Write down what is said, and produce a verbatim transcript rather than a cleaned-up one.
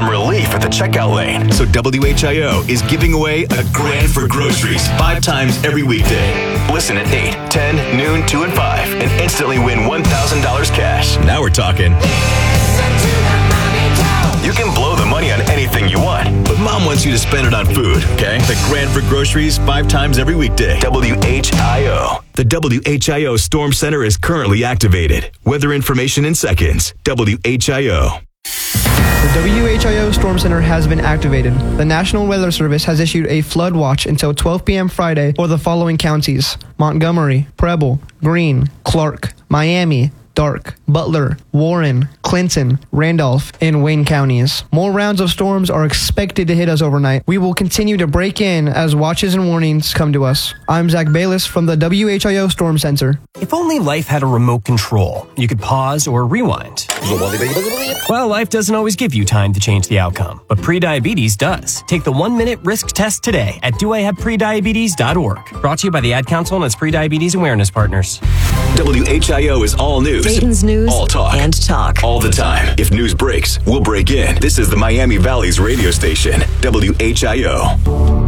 some relief at the checkout lane. So W H I O is giving away a grand for groceries five times every weekday. Listen at eight, ten, noon, two, and five and instantly win one thousand dollars cash. Now we're talking. You can blow the money on anything you want, but Mom wants you to spend it on food, okay? The grand for groceries five times every weekday. W H I O. The W H I O Storm Center is currently activated. Weather information in seconds. W H I O. The W H I O Storm Center has been activated. The National Weather Service has issued a flood watch until twelve p.m. Friday for the following counties: Montgomery, Preble, Greene, Clark, Miami, Darke, Butler, Warren, Clinton, Randolph, and Wayne counties. More rounds of storms are expected to hit us overnight. We will continue to break in as watches and warnings come to us. I'm Zach Bayless from the W H I O Storm Center. If only life had a remote control, you could pause or rewind. Well, life doesn't always give you time to change the outcome, but prediabetes does. Take the one-minute risk test today at do I have prediabetes dot org. Brought to you by the Ad Council and its Prediabetes Awareness Partners. W H I O is all news. Dayton's news all talk. and talk. All the time. If news breaks, we'll break in. This is the Miami Valley's radio station, W H I O.